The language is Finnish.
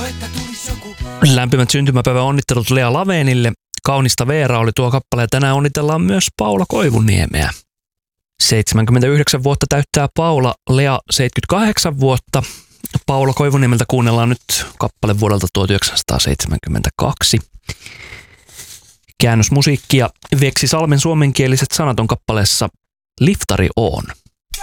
Lämpimät syntymäpäivän onnittelut Lea Lavenille. Kaunista Veera oli tuo kappale ja tänään onnitellaan myös Paula Koivuniemeä. 79 vuotta täyttää Paula, Lea 78 vuotta. Paula Koivuniemeltä kuunnellaan nyt kappale vuodelta 1972. Käännösmusiikkia Veksi Salmen suomenkieliset sanat on kappaleessa Liftari on.